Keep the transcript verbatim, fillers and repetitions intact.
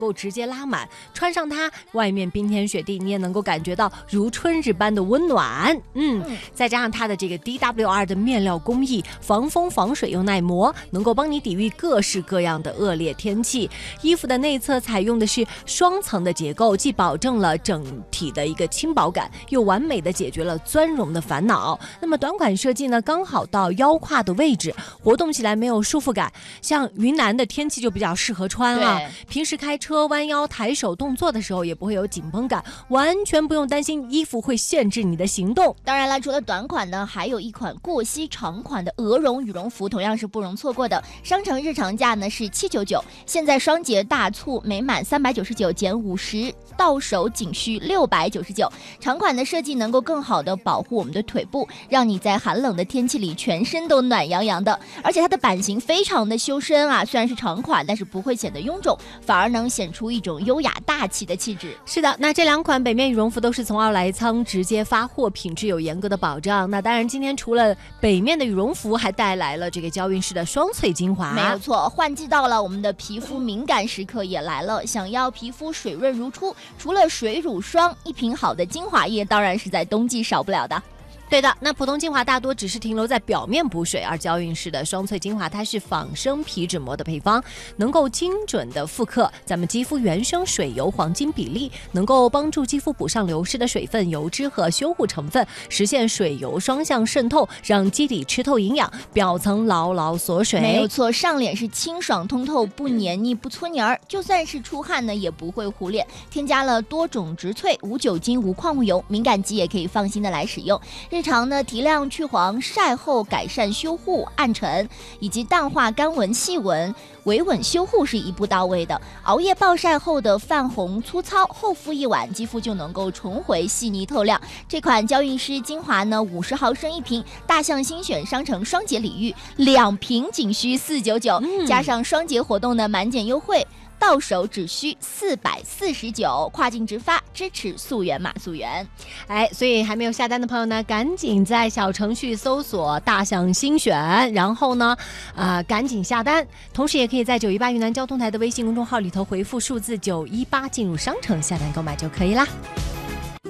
够直接拉满，穿上它，外面冰天雪地，你也能够感觉到如春日般的温暖。嗯，再加上它的这个 D W R 的面料工艺，防风防水又耐磨，能够帮你抵御各式各样的恶劣天气。衣服的内侧采用的是双层的结构，既保证了整体的一个轻薄感，又完美的解决了钻绒的烦恼。那么短款设计呢，刚好到腰胯的位置，活动起来没有束缚感。像云南的天气就比较适合穿了，平时开车弯腰抬手动作的时候也不会有紧绷感，完全不用担心衣服会限制你的行动。 当然了，除了短款呢，还有一款过膝长款的鹅绒羽绒服，同样是不容错过的。商城日常价呢是七九九，现在双节大促，每满三百九十九减五十，到手仅需六百九十九。长款的设计能够更好的保护我们的腿部，让你在寒冷的天气里全身都暖洋洋的。而且它的版型非常的修身啊，虽然是长款，但是不会显得臃肿，反而能显出一种优雅大气的气质。 是的，那这两款北面羽绒服都是从奥莱仓直接发货，品质有严格的保障。那当然今天除了北面的羽绒服，还带来了这个娇韵诗的双萃精华。 没有错，换季到了，我们的皮肤敏感时刻也来了。想要皮肤水润如初，除了水乳霜，一瓶好的精华液当然是在冬季少不了的。 对的，那普通精华大多只是停留在表面补水，而娇韵诗的双萃精华它是仿生皮脂膜的配方，能够精准的复刻咱们肌肤原生水油黄金比例，能够帮助肌肤补上流失的水分、油脂和修护成分，实现水油双向渗透，让基底吃透营养，表层牢牢锁水。 没有错，上脸是清爽通透，不黏腻不搓泥儿，就算是出汗呢也不会糊脸。添加了多种植萃，无酒精无矿物油，敏感肌也可以放心的来使用。日常呢提亮去黄，晒后改善修护暗沉，以及淡化干纹细纹，维稳修护是一步到位的。熬夜暴晒后的泛红粗糙，后敷一晚，肌肤就能够重回细腻透亮。这款娇韵诗精华呢，五十毫升一瓶，大象新选商城双节礼遇，两瓶仅需四九九，加上双节活动的满减优惠，到手只需四百四十九，跨境直发，支持溯源码溯源。 哎，所以还没有下单的朋友呢，赶紧在小程序搜索大象新选，然后呢，呃，赶紧下单。同时也可以在九一八云南交通台的微信公众号里头回复数字九一八进入商城下单购买就可以啦。